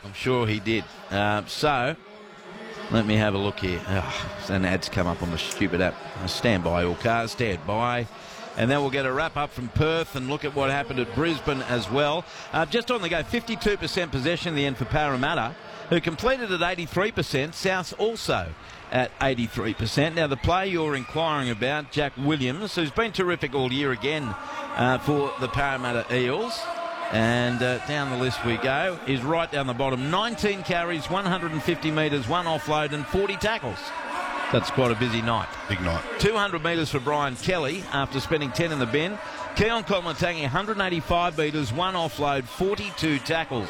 I'm sure he did. So, let me have a look here. An ad's come up on the stupid app. Stand by, all cars, stand by. And then we'll get a wrap-up from Perth and look at what happened at Brisbane as well. Just on the go, 52% possession in the end for Parramatta, who completed at 83%. South also at 83%. Now, the player you're inquiring about, Jack Williams, who's been terrific all year again for the Parramatta Eels. And down the list we go, is right down the bottom. 19 carries, 150 metres, 1 offload and 40 tackles. That's quite a busy night. Big night. 200 metres for Brian Kelly after spending 10 in the bin. Keon Koloamatangi, 185 metres, 1 offload, 42 tackles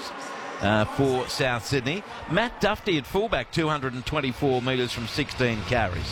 for South Sydney. Matt Duffy at fullback, 224 metres from 16 carries.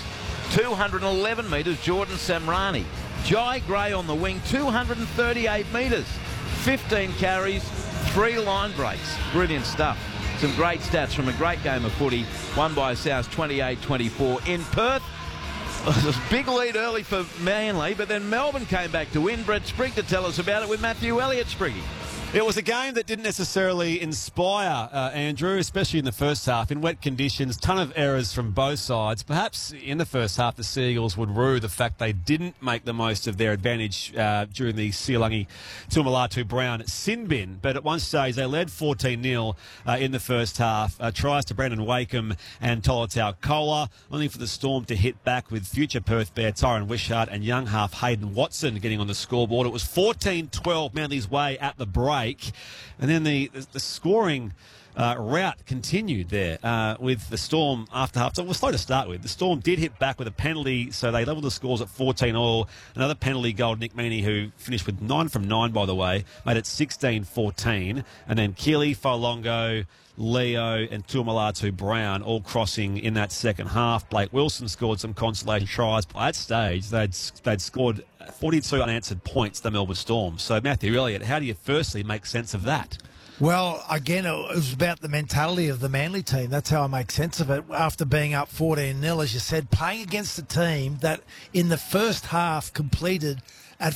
211 metres, Jordan Samrani. Jai Gray on the wing, 238 metres, 15 carries, 3 line breaks. Brilliant stuff. Some great stats from a great game of footy, won by South 28-24. In Perth, it was a big lead early for Manly, but then Melbourne came back to win. Brett Sprigg to tell us about it with Matthew Elliott. Spriggy. It was a game that didn't necessarily inspire Andrew, especially in the first half. In wet conditions, ton of errors from both sides. Perhaps in the first half, the Seagulls would rue the fact they didn't make the most of their advantage during the Sialangi Tuamulatu Brown sin bin. But at one stage, they led 14-0 in the first half. Tries to Brandon Wakeham and Tolotau Kola, only for the Storm to hit back with future Perth Bear Tyron Wishart and young half Hayden Watson getting on the scoreboard. It was 14-12 Manly's way at the break. And then the scoring route continued there with the Storm after half. So it was slow to start with. The Storm did hit back with a penalty, so they levelled the scores at 14-all. Another penalty goal, Nick Meaney, who finished with 9 from 9, by the way, made it 16-14. And then Keely, Failongo, Leo and Tuamulatu Brown all crossing in that second half. Blake Wilson scored some consolation tries. By that stage, they'd scored 42 unanswered points, the Melbourne Storm. So, Matthew Elliott, how do you firstly make sense of that? Well, again, it was about the mentality of the Manly team. That's how I make sense of it. After being up 14-0, as you said, playing against a team that in the first half completed at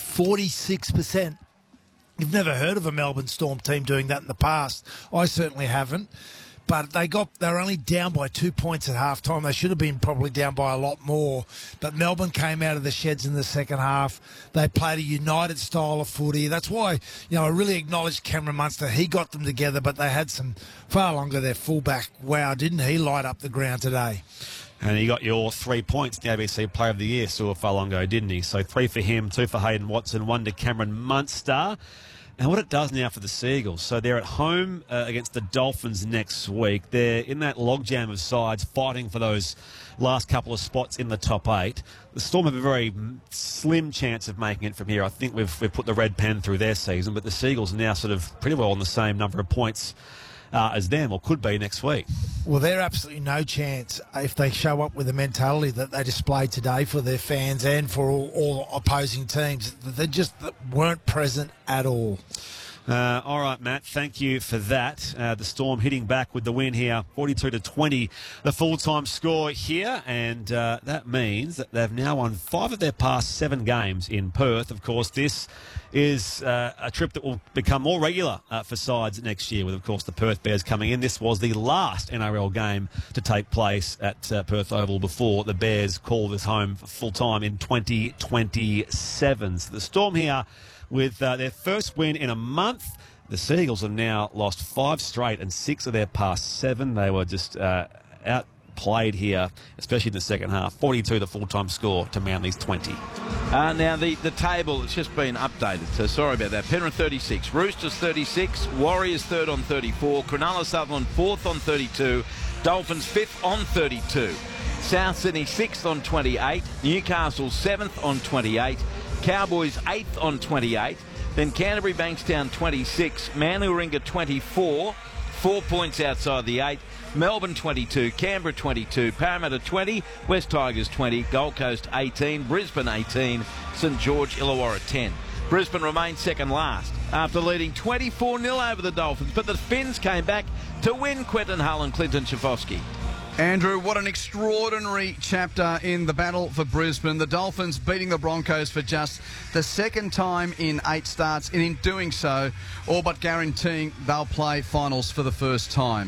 46%. You've never heard of a Melbourne Storm team doing that in the past. I certainly haven't. But they were only down by 2 points at halftime. They should have been probably down by a lot more. But Melbourne came out of the sheds in the second half. They played a united style of footy. That's why, I really acknowledge Cameron Munster. He got them together, but they had some far longer their fullback. Wow, didn't he light up the ground today? And he got your 3 points, the ABC Player of the Year, Sua Failongo, didn't he? So 3 for him, 2 for Hayden Watson, 1 to Cameron Munster. And what it does now for the Seagulls, so they're at home against the Dolphins next week. They're in that logjam of sides fighting for those last couple of spots in the top 8. The Storm have a very slim chance of making it from here. I think we've put the red pen through their season, but the Seagulls are now sort of pretty well on the same number of points as them, or could be next week. Well, they're absolutely no chance if they show up with the mentality that they displayed today for their fans and for all opposing teams. They just weren't present at all. All right, Matt, thank you for that. The Storm hitting back with the win here, 42-20, the full-time score here, and that means that they've now won 5 of their past 7 games in Perth. Of course, this is a trip that will become more regular for sides next year, with, of course, the Perth Bears coming in. This was the last NRL game to take place at Perth Oval before the Bears call this home full-time in 2027. So the Storm here with their first win in a month. The Seagulls have now lost 5 straight and 6 of their past 7. They were just outplayed here, especially in the second half. 42 the full-time score to Manly's 20. Now, the table has just been updated, so sorry about that. Penrith 36, Roosters 36, Warriors 3rd on 34, Cronulla Sutherland 4th on 32, Dolphins 5th on 32, South Sydney 6th on 28, Newcastle 7th on 28, Cowboys 8th on 28, then Canterbury Bankstown 26, Manly Warringah 24, 4 points outside the 8, Melbourne 22, Canberra 22, Parramatta 20, West Tigers 20, Gold Coast 18, Brisbane 18, St George Illawarra 10. Brisbane remained second last after leading 24-0 over the Dolphins, but the Finns came back to win. Quentin Hull and Clinton Schifosky. Andrew, what an extraordinary chapter in the battle for Brisbane. The Dolphins beating the Broncos for just the second time in 8 starts, and in doing so, all but guaranteeing they'll play finals for the first time.